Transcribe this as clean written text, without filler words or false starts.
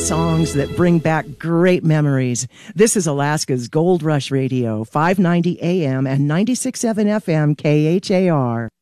Songs that bring back great memories. This is Alaska's Gold Rush Radio, 590 AM and 96.7 FM KHAR.